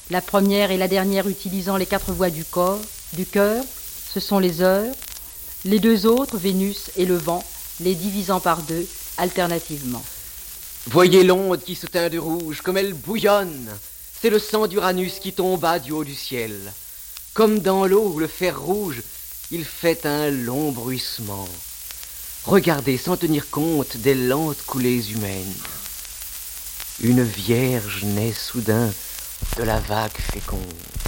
La première et la dernière utilisant les 4 voies du cœur, ce sont les heures. Les 2 autres, Vénus et le vent, les divisant par 2 alternativement. Voyez l'onde qui se teint de rouge, comme elle bouillonne. C'est le sang d'Uranus qui tomba du haut du ciel. Comme dans l'eau, le fer rouge, il fait un long bruissement. Regardez sans tenir compte des lentes coulées humaines. Une vierge naît soudain de la vague féconde.